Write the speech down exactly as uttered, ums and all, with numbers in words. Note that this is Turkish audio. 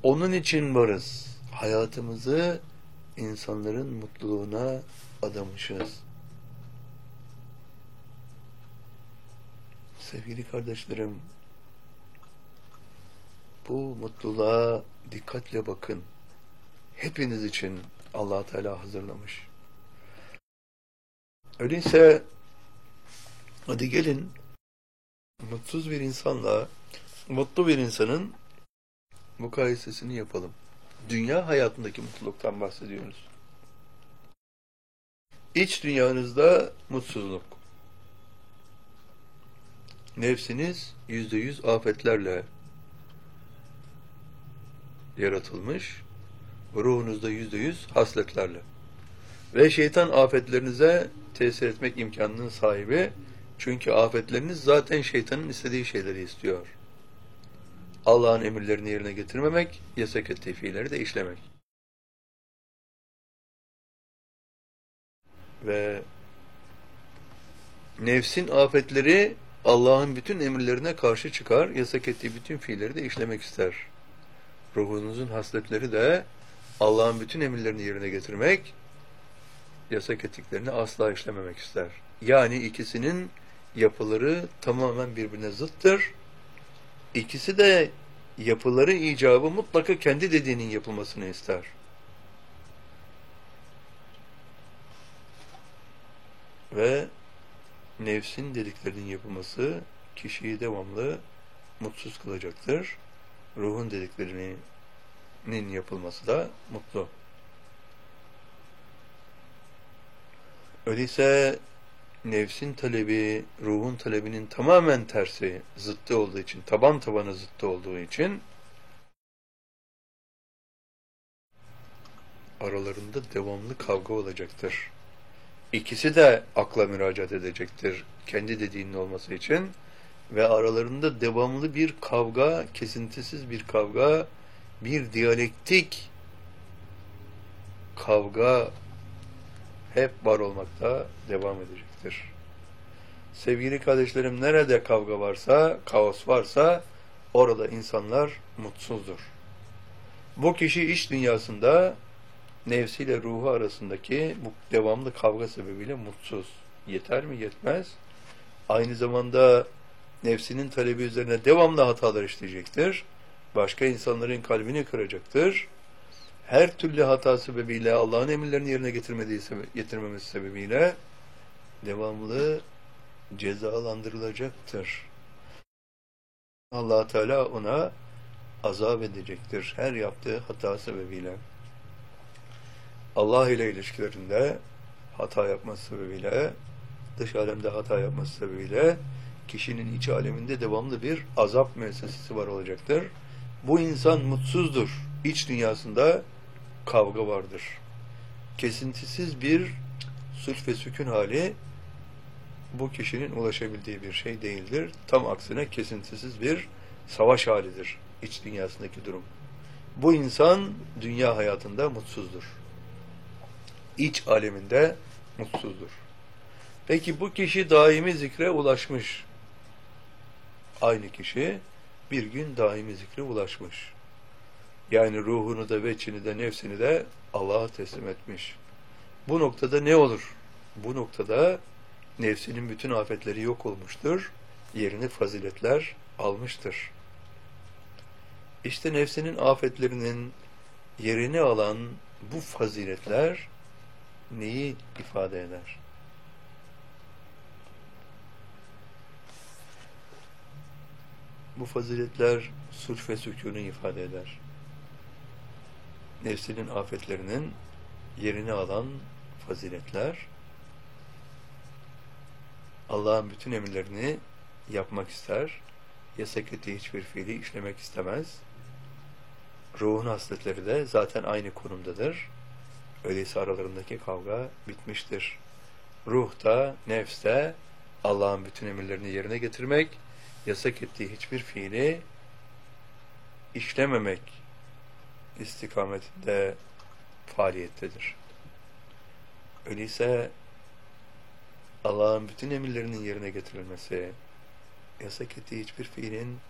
Onun için varız. Hayatımızı insanların mutluluğuna adamışız. Sevgili kardeşlerim, bu mutluluğa dikkatle bakın. Hepiniz için Allah Teala hazırlamış. Öyleyse hadi gelin mutsuz bir insanla mutlu bir insanın mukayesesini yapalım. Dünya hayatındaki mutluluktan bahsediyoruz. İç dünyanızda mutsuzluk. Nefsiniz yüzde yüz afetlerle yaratılmış. Ruhunuzda yüzde yüz hasletlerle. Ve şeytan afetlerinize tesir etmek imkanının sahibi. Çünkü afetleriniz zaten şeytanın istediği şeyleri istiyor. Allah'ın emirlerini yerine getirmemek, yasak ettiği fiilleri de işlemek. Ve nefsin afetleri Allah'ın bütün emirlerine karşı çıkar, yasak ettiği bütün fiilleri de işlemek ister. Ruhunuzun hasletleri de Allah'ın bütün emirlerini yerine getirmek, yasak ettiklerini asla işlememek ister. Yani ikisinin yapıları tamamen birbirine zıttır. İkisi de yapıları icabı mutlaka kendi dediğinin yapılmasını ister. Ve nefsin dediklerinin yapılması kişiyi devamlı mutsuz kılacaktır. Ruhun dediklerinin yapılması da mutlu. Öyleyse nefsin talebi, ruhun talebinin tamamen tersi, zıttı olduğu için, taban tabana zıttı olduğu için aralarında devamlı kavga olacaktır. İkisi de akla müracaat edecektir kendi dediğinin olması için ve aralarında devamlı bir kavga, kesintisiz bir kavga, bir diyalektik kavga hep var olmakta devam edecektir. Sevgili kardeşlerim, nerede kavga varsa, kaos varsa orada insanlar mutsuzdur. Bu kişi iç dünyasında nefsiyle ruhu arasındaki bu devamlı kavga sebebiyle mutsuz. Yeter mi? Yetmez. Aynı zamanda nefsinin talebi üzerine devamlı hatalar işleyecektir. Başka insanların kalbini kıracaktır. Her türlü hata sebebiyle Allah'ın emirlerini yerine getirmediği getirmemesi sebebiyle devamlı cezalandırılacaktır. Allah Teala ona azap edecektir her yaptığı hata sebebiyle. Allah ile ilişkilerinde hata yapması sebebiyle, dış alemde hata yapması sebebiyle kişinin iç aleminde devamlı bir azap müessesesi var olacaktır. Bu insan mutsuzdur. İç dünyasında kavga vardır. Kesintisiz bir sulh ve sükun hali bu kişinin ulaşabildiği bir şey değildir. Tam aksine kesintisiz bir savaş halidir iç dünyasındaki durum. Bu insan dünya hayatında mutsuzdur. İç aleminde mutsuzdur. Peki bu kişi daimi zikre ulaşmış. Aynı kişi bir gün daimi zikre ulaşmış. Yani ruhunu da, veçini de, nefsini de Allah'a teslim etmiş. Bu noktada ne olur? Bu noktada nefsinin bütün afetleri yok olmuştur. Yerini faziletler almıştır. İşte nefsinin afetlerinin yerini alan bu faziletler neyi ifade eder? Bu faziletler sulh ve sükûnu ifade eder. Nefsinin afetlerinin yerini alan faziletler Allah'ın bütün emirlerini yapmak ister, yasak ettiği hiçbir fiili işlemek istemez. Ruhun hasletleri de zaten aynı konumdadır. Öyleyse aralarındaki kavga bitmiştir. Ruh da, nefs de Allah'ın bütün emirlerini yerine getirmek, yasak ettiği hiçbir fiili işlememek istikametinde faaliyettedir. Öyleyse Allah'ın bütün emirlerinin yerine getirilmesi, yasak ettiği hiçbir fiilin